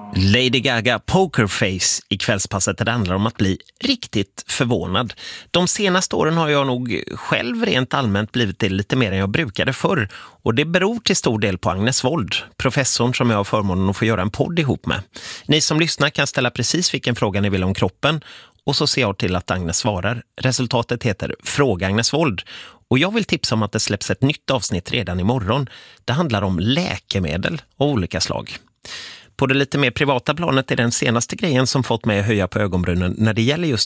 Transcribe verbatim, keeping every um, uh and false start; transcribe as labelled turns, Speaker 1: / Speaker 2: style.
Speaker 1: Lady Gaga Pokerface i kvällspasset där det handlar om att bli riktigt förvånad. De senaste åren har jag nog själv rent allmänt blivit det lite mer än jag brukade förr. Och det beror till stor del på Agnes Wold, professorn som jag har förmånen att få göra en podd ihop med. Ni som lyssnar kan ställa precis vilken fråga ni vill om kroppen och så ser jag till att Agnes svarar. Resultatet heter Fråga Agnes Wold. Och jag vill tipsa om att det släpps ett nytt avsnitt redan imorgon. Det handlar om läkemedel av olika slag. På det lite mer privata planet är den senaste grejen som fått mig att höja på ögonbrynen när det gäller just